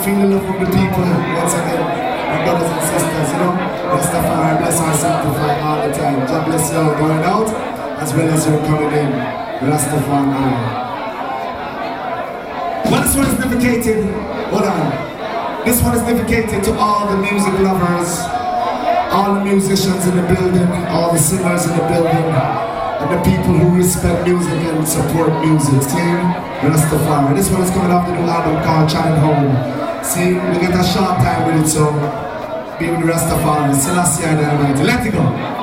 feel the love of the people once again. My brothers and sisters, you know, Rastafari bless and sanctify all the time. God bless you all going out as well as you're coming in. Rastafari. Well, this one is dedicated. Hold on. This one is dedicated to all the music lovers, all the musicians in the building, all the singers in the building, and the people who respect music and support music. See? Rastafari. This one is coming off the new album called Child Home. See, we get a short time with it, so be with Rastafari. Selassie I Dynamite. Let it go.